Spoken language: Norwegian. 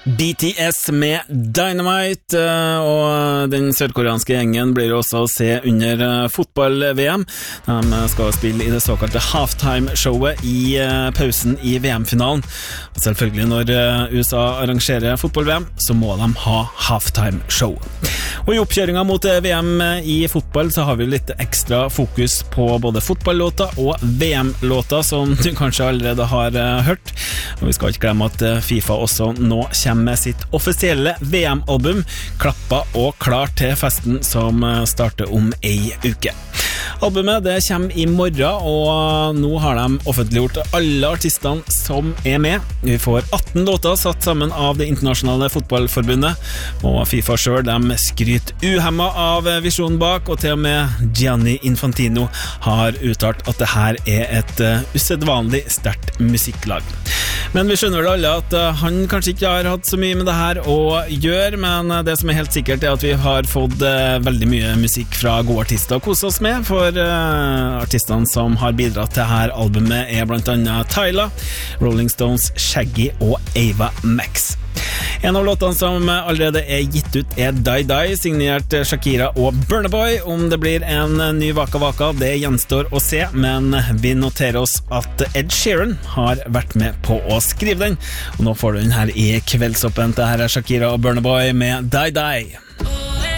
BTS med Dynamite, og den sørkoreanske gjengen blir også å se under fotball-VM. De skal spille i det såkalte halftime-showet i pausen i VM-finalen. Og selvfølgelig når USA arrangerer fotball-VM, så må de ha halftime-show. Og i oppkjøringen mot VM i fotball så har vi litt ekstra fokus på både fotball-låter og VM-låter, som du kanskje allerede har hørt. Og vi skal ikke glemme at FIFA også nå kommer med sitt offisielle VM-album, klappa og klar til festen som starter om ei uke. Albumet det kommer i morgen, og nå har de offentliggjort alle artistene som er med. Vi får 18 låter satt sammen av det internasjonale fotballforbundet, og FIFA selv de skryter uhemmet av visjonen bak, og til og med Gianni Infantino har uttalt at det her er et usedvanlig sterkt musikklag. Men vi skjønner det alle at han kanskje ikke har hatt så mye med det her å gjøre, men det som er helt sikkert er at vi har fått veldig mye musikk fra gode artister å kose oss med, for artistene som har bidratt til dette albumet er blant annet Tyla, Rolling Stones, Shaggy og Ava Max. En av låtene som allerede er gitt ut er Die Die, signert Shakira og Burna Boy. Om det blir en ny Waka Waka, det gjenstår å se, men vi noterer oss at Ed Sheeran har vært med på å skrive den. Og nå får du den her i kveldsoppen. Det her er Shakira og Burna Boy med Die Die.